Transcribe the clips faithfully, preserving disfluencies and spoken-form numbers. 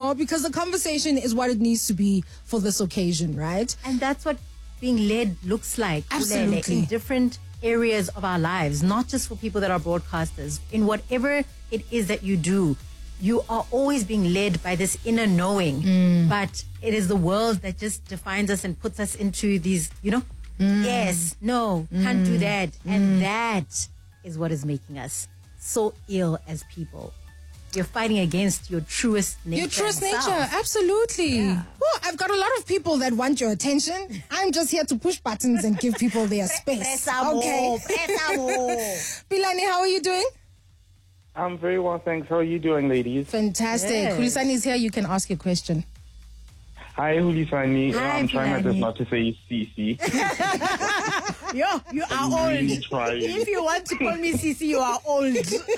Oh, because the conversation is what it needs to be for this occasion, right? And that's what being led looks like. Absolutely. In different areas of our lives, not just for people that are broadcasters. In whatever it is that you do, you are always being led by this inner knowing. Mm. But it is the world that just defines us and puts us into these, you know, mm. yes, no, mm. can't do that. Mm. And that is what is making us so ill as people. You're fighting against your truest nature. Your truest nature, self. Absolutely. Yeah. Well, I've got a lot of people that want your attention. I'm just here to push buttons and give people their space. Okay. Pilani, how are you doing? I'm very well, thanks. How are you doing, ladies? Fantastic. Yes. Hulisani is here. You can ask your question. Hi, Hulisani. Hi, I'm trying my best Pilani. not to say Cece. Yo, you are I'm old. really trying. If you want to call me Cece, you are old.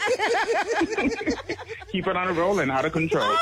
Keep it on a roll and out of control.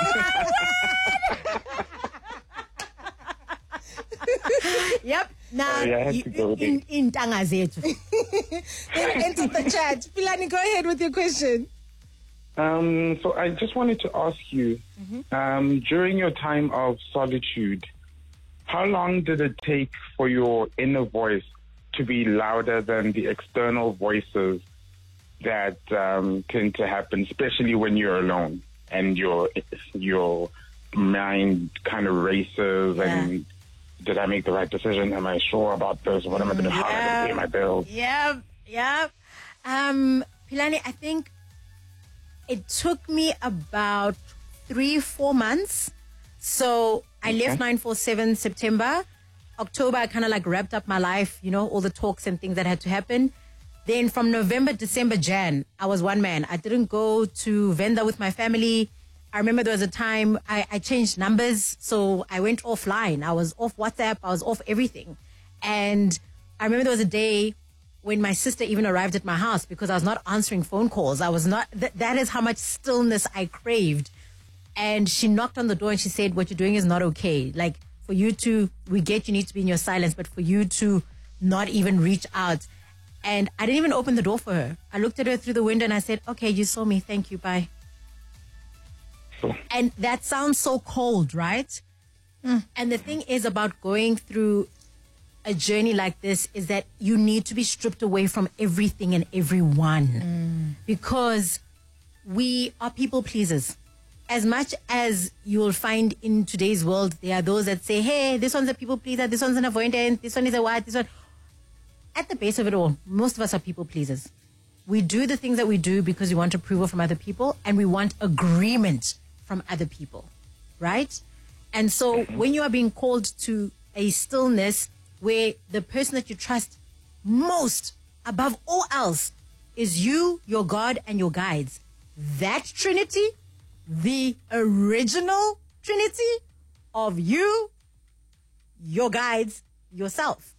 Yep. Now, Sorry, I had you, to go there. in, in Tanga Zethu. Into the chat. Pilani, go ahead with your question. Um, so I just wanted to ask you, mm-hmm. um, during your time of solitude, how long did it take for your inner voice to be louder than the external voices that um, tend to happen, especially when you're alone and your your mind kind of races Yeah. and did I make the right decision? Am I sure about this? What am I going to do? How am I going to pay my bills? Yep, yep. Um, Pilani, I think it took me about three, four months. So I Okay. left nine four seven September. October, I kind of like wrapped up my life, you know, all the talks and things that had to happen. Then from November, December, Jan, I was one man. I didn't go to Venda with my family. I remember there was a time I, I changed numbers. So I went offline. I was off WhatsApp. I was off everything. And I remember there was a day when my sister even arrived at my house because I was not answering phone calls. I was not, th- that is how much stillness I craved. And she knocked on the door and she said, what you're doing is not okay. Like for you to, we get you need to be in your silence, but for you to not even reach out. And I didn't even open the door for her. I looked at her through the window and I said, okay, you saw me. Thank you. Bye. So, And that sounds so cold, right? Mm. And the thing is about going through a journey like this is that you need to be stripped away from everything and everyone mm. because we are people pleasers. As much as you will find in today's world, there are those that say, hey, this one's a people pleaser, this one's an avoidant, this one is a what, this one. At the base of it all, most of us are people pleasers. We do the things that we do because we want approval from other people and we want agreement from other people, right? And so when you are being called to a stillness where the person that you trust most above all else is you, your God, and your guides, that Trinity, the original Trinity of you, your guides, yourself.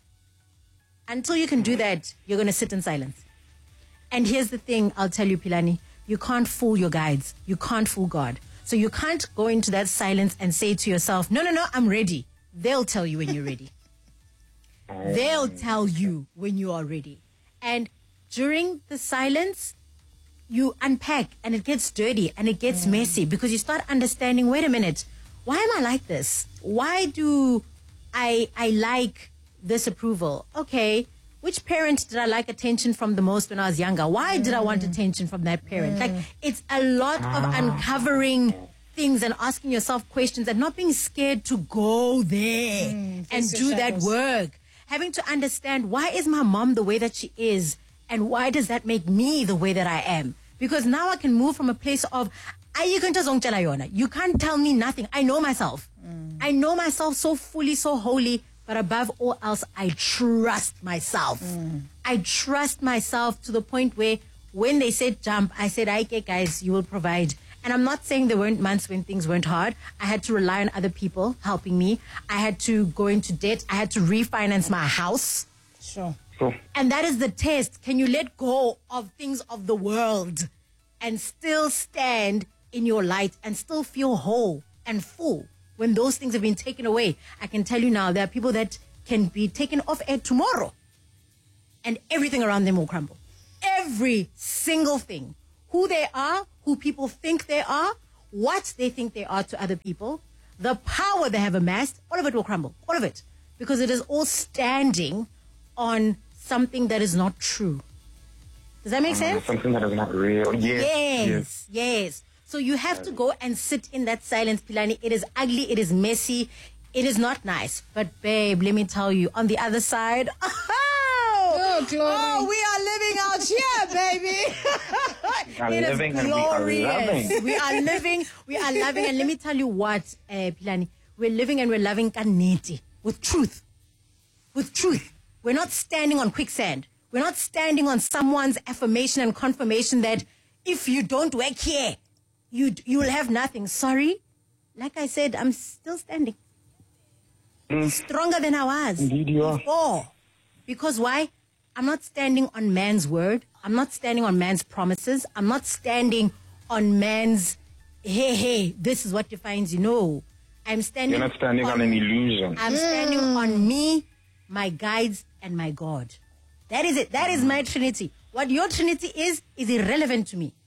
Until you can do that, you're going to sit in silence. And here's the thing I'll tell you, Pilani. You can't fool your guides. You can't fool God. So you can't go into that silence and say to yourself, no, no, no, I'm ready. They'll tell you when you're ready. They'll tell you when you are ready. And during the silence, you unpack and it gets dirty and it gets mm. messy because you start understanding, wait a minute, why am I like this? Why do I I like this approval? Okay, which parent did I like attention from the most when I was younger? Why mm. did I want attention from that parent? Mm. Like, it's a lot of uncovering things and asking yourself questions and not being scared to go there mm. and do that work. Having to understand, why is my mom the way that she is? And why does that make me the way that I am? Because now I can move from a place of, you can't tell me nothing. I know myself. Mm. I know myself so fully, so wholly. But above all else, I trust myself. Mm. I trust myself to the point where when they said jump, I said, okay, guys, you will provide. And I'm not saying there weren't months when things weren't hard. I had to rely on other people helping me. I had to go into debt. I had to refinance my house. Sure. so And that is the test. Can you let go of things of the world and still stand in your light and still feel whole and full when those things have been taken away? I can tell you now, there are people that can be taken off air tomorrow and everything around them will crumble. Every single thing. Who they are, who people think they are, what they think they are to other people, the power they have amassed, all of it will crumble. All of it. Because it is all standing on something that is not true. Does that make sense? Something that is not real. Yes. Yes. Yes. yes. So you have to go and sit in that silence, Philani. It is ugly. It is messy. It is not nice. But babe, let me tell you, on the other side, oh, glory. oh we are living out here, baby. We are it living is and we are glorious. loving. We are living, we are loving. And let me tell you what, uh, Philani, we're living and we're loving kaneti, with truth. With truth. We're not standing on quicksand. We're not standing on someone's affirmation and confirmation that if you don't work here, you you will have nothing. Sorry. Like I said, I'm still standing. Mm. Stronger than I was. Indeed you are. Before. Because why? I'm not standing on man's word. I'm not standing on man's promises. I'm not standing on man's, hey, hey, this is what defines you. No. I'm standing You're not standing on, on an illusion. I'm mm. standing on me, my guides, and my God. That is it. That is my Trinity. What your Trinity is, is irrelevant to me.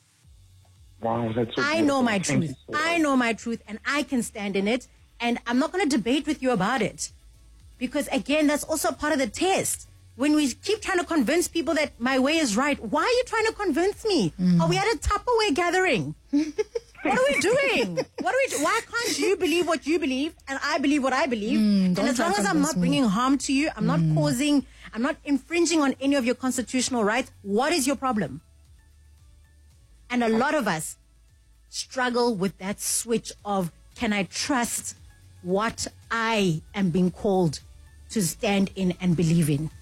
Wow, that's so I know my Thank truth. So I know my truth, and I can stand in it. And I'm not going to debate with you about it. Because, again, that's also part of the test. When we keep trying to convince people that my way is right, why are you trying to convince me? Mm. Are we at a Tupperware gathering? What are we doing? What are we do- Why can't you believe what you believe and I believe what I believe? Mm, and as long as I'm not me. bringing harm to you, I'm mm. not causing, I'm not infringing on any of your constitutional rights, what is your problem? And a lot of us struggle with that switch of, can I trust what I am being called to stand in and believe in?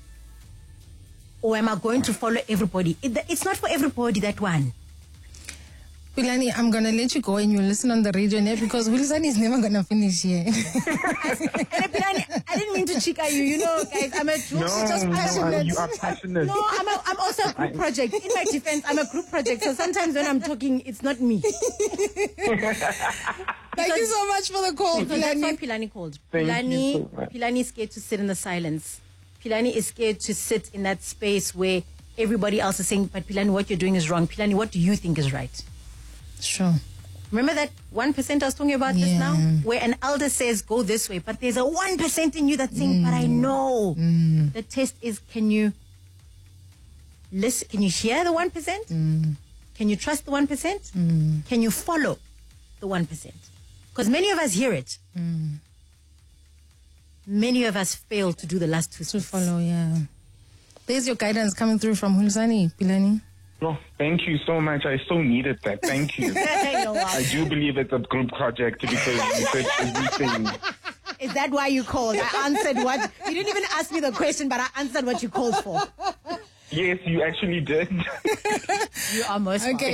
Or am I going to follow everybody? It, it's not for everybody, that one. Philani, I'm going to let you go and you listen on the radio now because Wilson is never going to finish here. And Philani, I didn't mean to chica you. You know, guys, I'm a no, just passionate. You are passionate. No, I'm, a, I'm also a group project. In my defense, I'm a group project. So sometimes when I'm talking, it's not me. Thank you so much for the call, because Philani. That's why Philani called. Thank Philani, you so much. Philani is scared to sit in the silence. Philani is scared to sit in that space where everybody else is saying, but Philani, what you're doing is wrong. Philani, what do you think is right? Sure. Remember that one percent I was talking about yeah. just now? Where an elder says, go this way, but there's a one percent in you that's saying, mm. but I know. Mm. The test is, can you listen? Can you hear the one percent? Mm. Can you trust the one percent? Mm. Can you follow the one percent? Because many of us hear it. Mm. Many of us fail to do the last two To follow, yeah. There's your guidance coming through from Hulisani, Philani. No, thank you so much. I so needed that. Thank you. I do believe it's a group project because you said everything. Is that why you called? I answered what... You didn't even ask me the question, but I answered what you called for. Yes, you actually did. You are most Okay,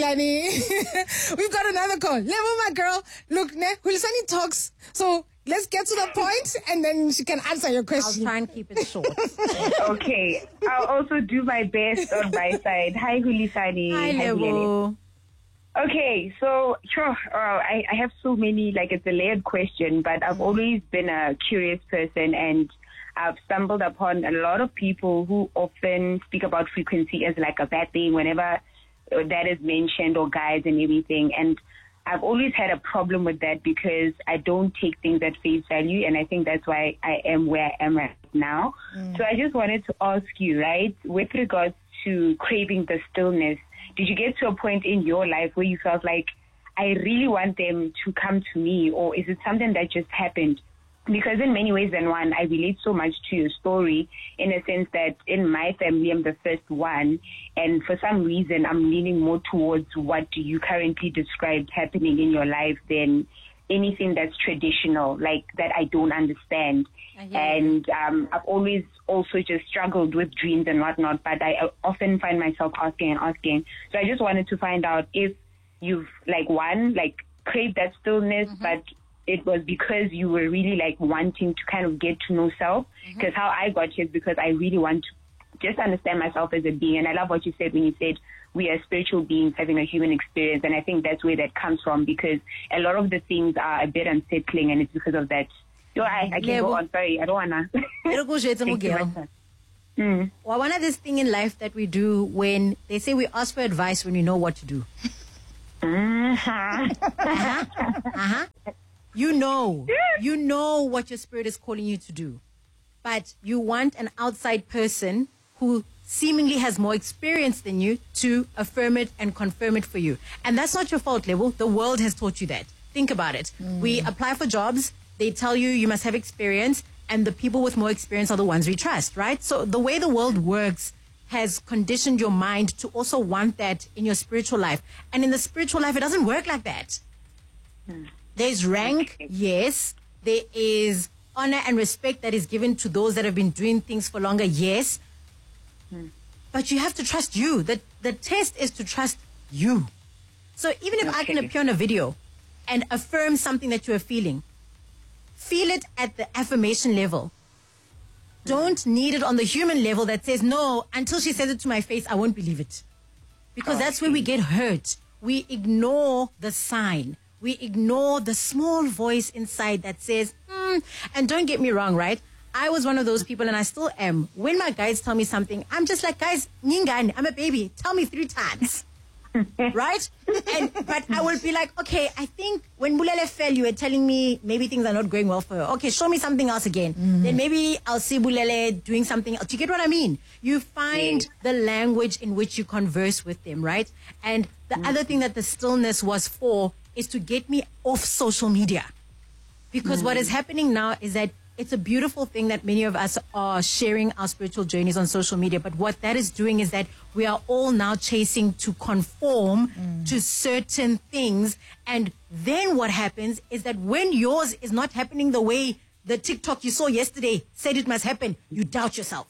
Philani. We've got another call. Level, my girl. Look, ne, Hulisani talks. So let's get to the point and then she can answer your question. I'll try and keep it short. Okay. I'll also do my best on my side. Hi, Hulisani. Hi, Level. Okay, so sure. Uh, I, I have so many, like it's a layered question, but I've always been a curious person and I've stumbled upon a lot of people who often speak about frequency as like a bad thing whenever that is mentioned or guides and everything. And I've always had a problem with that because I don't take things at face value. And I think that's why I am where I am right now. Mm. So I just wanted to ask you, right, with regards to craving the stillness, did you get to a point in your life where you felt like, I really want them to come to me, or is it something that just happened? Because in many ways than one, I relate so much to your story in a sense that in my family, I'm the first one. And for some reason, I'm leaning more towards what do you currently describe happening in your life than anything that's traditional, like that I don't understand. And um, I've always also just struggled with dreams and whatnot, but I often find myself asking and asking. So I just wanted to find out if you've, like, one, like, craved that stillness, mm-hmm. but it was because you were really like wanting to kind of get to know self. Because mm-hmm. how I got here is because I really want to just understand myself as a being. And I love what you said when you said we are spiritual beings having a human experience. And I think that's where that comes from, because a lot of the things are a bit unsettling, and it's because of that. So I, I can yeah, go on. Sorry, I don't wanna. mm. Well, one of this thing in life that we do when they say we ask for advice when we know what to do. Uh-huh. Uh-huh. You know, you know what your spirit is calling you to do. But you want an outside person who seemingly has more experience than you to affirm it and confirm it for you. And that's not your fault, Lebo. The world has taught you that. Think about it. Mm. We apply for jobs. They tell you you must have experience. And the people with more experience are the ones we trust, right? So the way the world works has conditioned your mind to also want that in your spiritual life. And in the spiritual life, it doesn't work like that. Mm. There's rank, yes. There is honor and respect that is given to those that have been doing things for longer, yes. Hmm. But you have to trust you. The, the test is to trust you. So even if okay. I can appear on a video and affirm something that you are feeling, feel it at the affirmation level. Don't need it on the human level that says, no, until she says it to my face, I won't believe it. Because okay. that's where we get hurt. We ignore the sign. We ignore the small voice inside that says, hmm. And don't get me wrong, right? I was one of those people, and I still am. When my guides tell me something, I'm just like, guys, Ningani, I'm a baby. Tell me three times. Right? And but I will be like, okay, I think when Bulele fell, you were telling me maybe things are not going well for her. Okay, show me something else again. Mm. Then maybe I'll see Bulele doing something else. Do you get what I mean? You find yeah. the language in which you converse with them, right? And the mm. other thing that the stillness was for is to get me off social media. Because mm. what is happening now is that it's a beautiful thing that many of us are sharing our spiritual journeys on social media. But what that is doing is that we are all now chasing to conform mm. to certain things. And then what happens is that when yours is not happening the way the TikTok you saw yesterday said it must happen, you doubt yourself.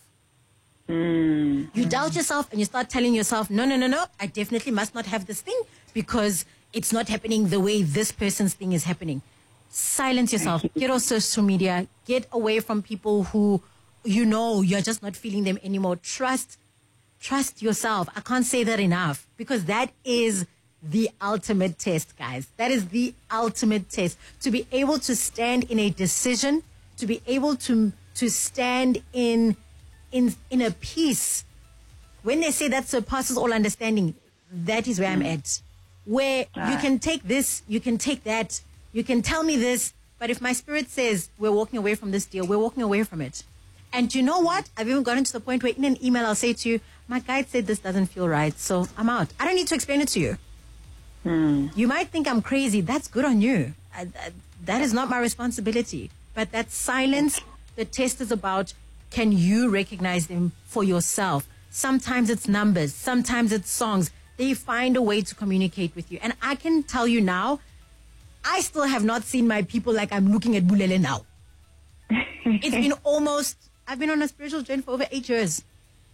Mm. You doubt yourself and you start telling yourself, no, no, no, no, I definitely must not have this thing because it's not happening the way this person's thing is happening. Silence yourself. Get off social media. Get away from people who, you know, you're just not feeling them anymore. Trust, trust yourself. I can't say that enough because that is the ultimate test, guys. That is the ultimate test. To be able to stand in a decision, to be able to to stand in in in a peace. When they say that surpasses all understanding, that is where I'm at. Where you can take this, you can take that. You can tell me this, but if my spirit says we're walking away from this deal, we're walking away from it. And you know what? I've even gotten to the point where in an email I'll say to you, my guide said this doesn't feel right, so I'm out. I don't need to explain it to you. Hmm. You might think I'm crazy. That's good on you. I, I, that is not my responsibility. But that silence, the test is about, can you recognize them for yourself? Sometimes it's numbers. Sometimes it's songs. They find a way to communicate with you. And I can tell you now, I still have not seen my people like I'm looking at Bulele now. It's been almost, I've been on a spiritual journey for over eight years.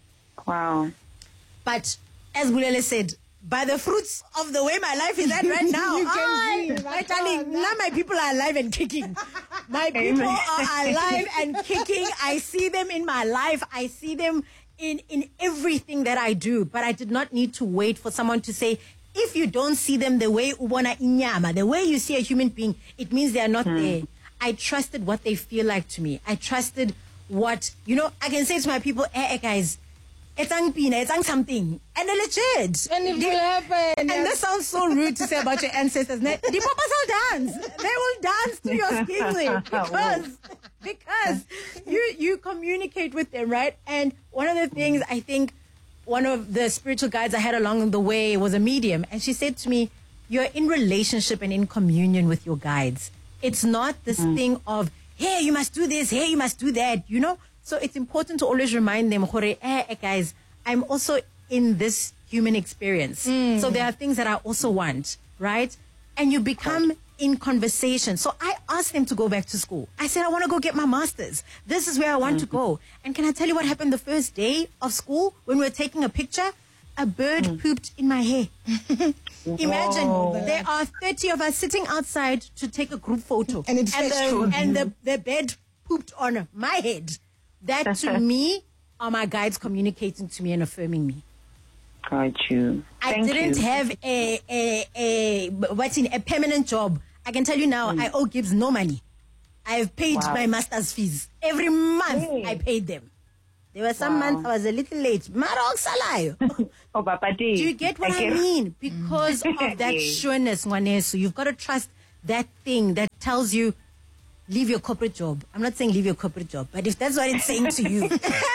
Wow. But as Bulele said, by the fruits of the way my life is at right now, you can I, see, my darling, now my people are alive and kicking. My people are alive and kicking. I see them in my life. I see them in, in everything that I do. But I did not need to wait for someone to say, if you don't see them the way ubona inyama, the way you see a human being, it means they are not hmm. there. I trusted what they feel like to me. I trusted what, you know, I can say to my people, hey, hey guys, it's pina, it's something. And they're legit. And it will happen. And this sounds so rude to say about your ancestors. The papas will dance. They will dance to your skin because, because you, you communicate with them, right? And one of the things I think one of the spiritual guides I had along the way was a medium. And she said to me, you're in relationship and in communion with your guides. It's not this mm. thing of, hey, you must do this, hey, you must do that, you know? So it's important to always remind them, hey, hey, guys, I'm also in this human experience. Mm. So there are things that I also want, right? And you become in conversation. So I asked them to go back to school. I said, I want to go get my master's. This is where I want mm. to go. And can I tell you what happened the first day of school when we were taking a picture? A bird mm. pooped in my hair. Imagine, Whoa. There are thirty of us sitting outside to take a group photo. And it's and, the, and the, the bird pooped on my head. That to me are my guides communicating to me and affirming me. Got you. Thank I didn't you. have a, a, a, what's in a permanent job. I can tell you now, mm. I owe Gibbs no money. I've paid wow. my master's fees. Every month hey. I paid them. There were some wow. months I was a little late. Marok Salayo. Oh, Papa Do you get what I, I mean? Because of that sureness, Ngwanesu, you've got to trust that thing that tells you, leave your corporate job. I'm not saying leave your corporate job, but if that's what it's saying to you.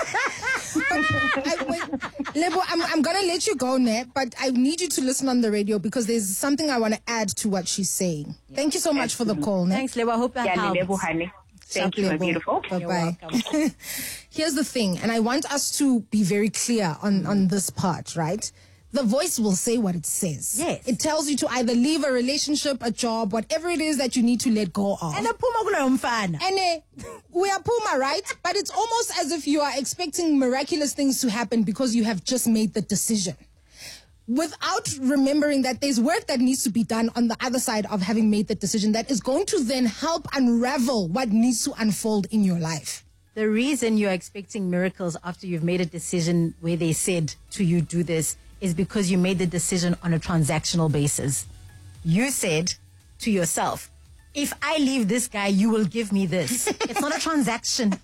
I, wait, Lebo, I'm, I'm going to let you go, Ne, but I need you to listen on the radio because there's something I want to add to what she's saying. Yeah. Thank you so much for the call, Ne. Thanks, Lebo. I hope that yeah, helps. Lebo, honey. Thank you, my beautiful. Bye-bye. Here's the thing, and I want us to be very clear on, on this part, right? The voice will say what it says. Yes. It tells you to either leave a relationship, a job, whatever it is that you need to let go of. And a puma mfana. And uh, we are puma, right? But it's almost as if you are expecting miraculous things to happen because you have just made the decision, without remembering that there's work that needs to be done on the other side of having made the decision that is going to then help unravel what needs to unfold in your life. The reason you're expecting miracles after you've made a decision where they said to you, do this, is because you made the decision on a transactional basis. You said to yourself, if I leave this guy, you will give me this. It's not a transaction.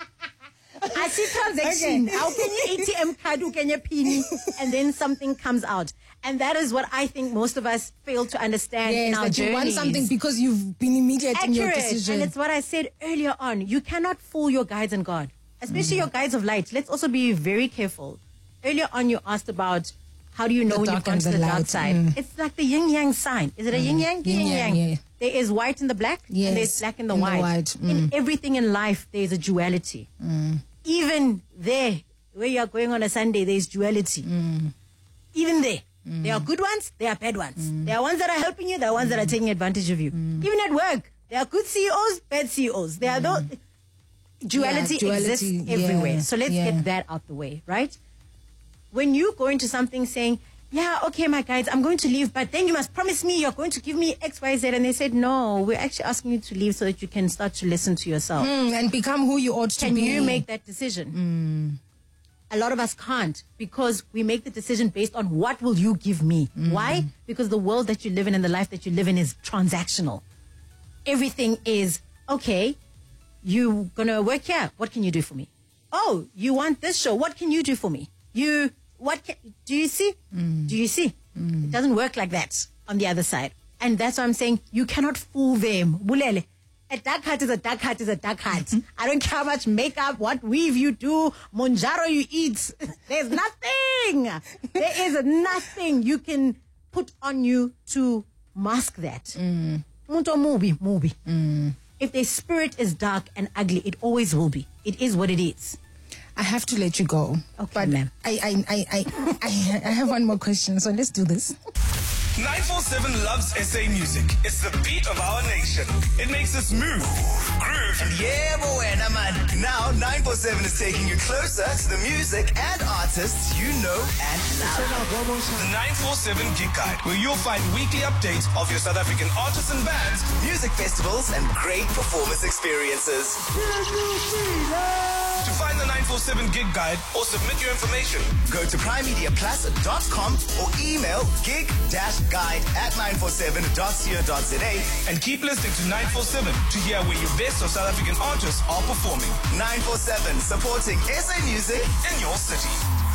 I see transaction. Okay. How can you A T M card, how can you pin, and then something comes out? And that is what I think most of us fail to understand yes, in our that journeys. You want something because you've been immediate Accurate. in your decision. And it's what I said earlier on. You cannot fool your guides and God, especially mm. your guides of light. Let's also be very careful. Earlier on, you asked about how do you know the when you've gone to the, the dark side. Mm. It's like the yin-yang sign. Is it a mm. yin-yang? Yin-yang. Yeah. There is white in the black, yes. and there's black in the in white. The white. Mm. In everything in life, there's a duality. Mm. Even there, where you are going on a Sunday, there's duality. Mm. Even there. Mm. There are good ones, there are bad ones. Mm. There are ones that are helping you, there are ones mm. that are taking advantage of you. Mm. Even at work, there are good C E Os, bad C E Os. There are those... Duality, yeah, duality exists everywhere. Yeah, so let's yeah. get that out the way, right? When you go into something saying, yeah, okay, my guides, I'm going to leave, but then you must promise me you're going to give me X, Y, Z. And they said, no, we're actually asking you to leave so that you can start to listen to yourself. Mm, and become who you ought to can be. Can you make that decision? Mm. A lot of us can't because we make the decision based on what will you give me. Mm. Why? Because the world that you live in and the life that you live in is transactional. Everything is, okay, you're going to work here. What can you do for me? Oh, you want this show. What can you do for me? You... What can, do you see? Mm. Do you see? Mm. It doesn't work like that on the other side. And that's why I'm saying you cannot fool them. Bulele. A dark heart is a dark heart is a dark heart. Mm-hmm. I don't care how much makeup, what weave you do, Monjaro you eat. There's nothing. There is nothing you can put on you to mask that. Mm. Movie, movie. Mm. If their spirit is dark and ugly, it always will be. It is what it is. I have to let you go. Okay, but ma'am. I, I, I, I, I, I have one more question, so let's do this. nine four seven loves S A music. It's the beat of our nation. It makes us move, groove, and yeah, boy, man. Now nine four seven is taking you closer to the music and artists you know and love. The nine four seven Gig Guide, where you'll find weekly updates of your South African artists and bands, music festivals, and great performance experiences. To find the nine four seven Gig Guide or submit your information, go to prime media plus dot com or email gig dash guide at nine four seven dot co dot za and keep listening to nine four seven to hear where your best of South African artists are performing. nine four seven, supporting S A music in your city.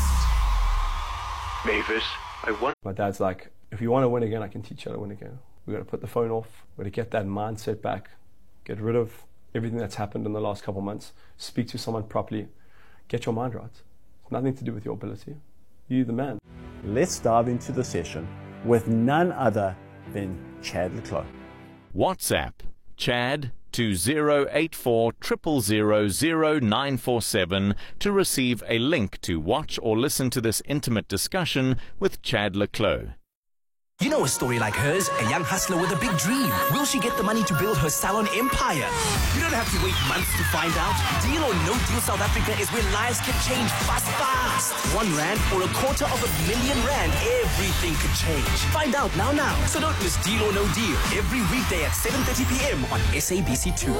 Mavis, I want... My dad's like, if you want to win again, I can teach you how to win again. We've got to put the phone off. We've got to get that mindset back. Get rid of everything that's happened in the last couple of months. Speak to someone properly. Get your mind right. It's nothing to do with your ability. You're the man. Let's dive into the session with none other than Chad le Clos. WhatsApp Chad to zero eight four zero zero zero zero nine four seven to receive a link to watch or listen to this intimate discussion with Chad le Clos. You know a story like hers, a young hustler with a big dream. Will she get the money to build her salon empire? You don't have to wait months to find out. Deal or No Deal South Africa is where lives can change fast, fast. One rand or a quarter of a million rand, everything could change. Find out now, now. So don't miss Deal or No Deal every weekday at seven thirty p.m. on S A B C two.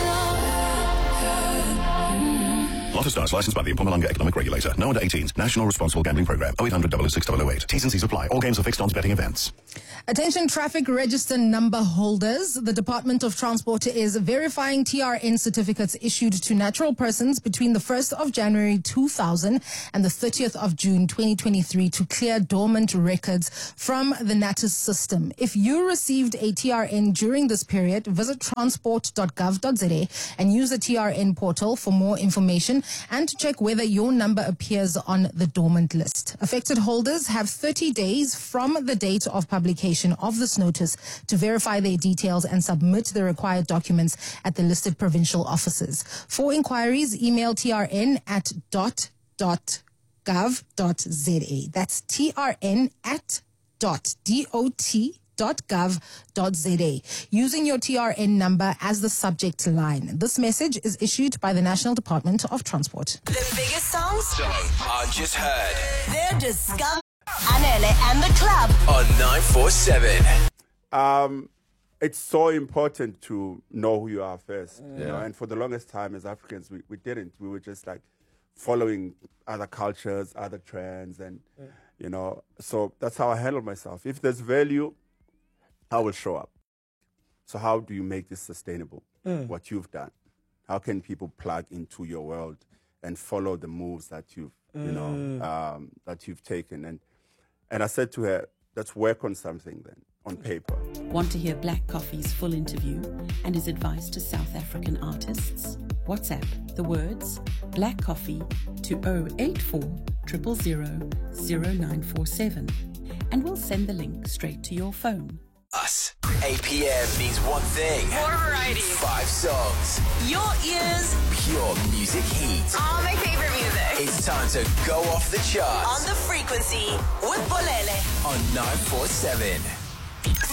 Lotto Stars, licensed by the Mpumalanga Economic Regulator. No under eighteens. National Responsible Gambling Program. oh eight hundred, double oh six, double oh eight. T's and C's apply. All games are fixed odds betting events. Attention traffic register number holders. The Department of Transport is verifying T R N certificates issued to natural persons between the first of January two thousand and the thirtieth of June twenty twenty-three to clear dormant records from the NATIS system. If you received a T R N during this period, visit transport dot gov dot z a and use the T R N portal for more information and to check whether your number appears on the dormant list. Affected holders have thirty days from the date of publication of this notice to verify their details and submit the required documents at the listed provincial offices. For inquiries, email T R N at dot dot gov dot z a. That's T R N at dot dot dot gov dot z a, using your T R N number as the subject line. This message is issued by the National Department of Transport. The biggest songs I just heard they're discovered. Anele and the club on nine four seven. Um, it's so important to know who you are first. Yeah. You know, and for the longest time as Africans, we, we didn't. We were just like following other cultures, other trends, and yeah. you know, so that's how I handle myself. If there's value, I will show up. So how do you make this sustainable? Mm. What you've done? How can people plug into your world and follow the moves that you've, mm. you know, um, that you've taken? And and I said to her, let's work on something then, on paper. Want to hear Black Coffee's full interview and his advice to South African artists? WhatsApp the words Black Coffee to zero eight four zero zero zero zero nine four seven and we'll send the link straight to your phone. Us. eight p.m. means one thing. More variety. Five songs. Your ears. Pure music heat. All my favorite music. It's time to go off the charts. On the frequency with Bolele. On nine four seven.